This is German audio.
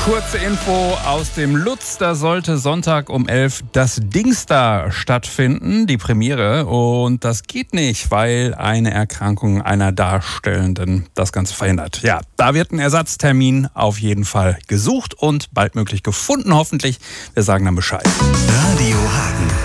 Kurze Info aus dem Lutz. Da sollte Sonntag um 11 das Dingsda stattfinden, die Premiere. Und das geht nicht, weil eine Erkrankung einer Darstellenden das Ganze verhindert. Ja, da wird ein Ersatztermin auf jeden Fall gesucht und baldmöglich gefunden, hoffentlich. Wir sagen dann Bescheid. Radio Hagen.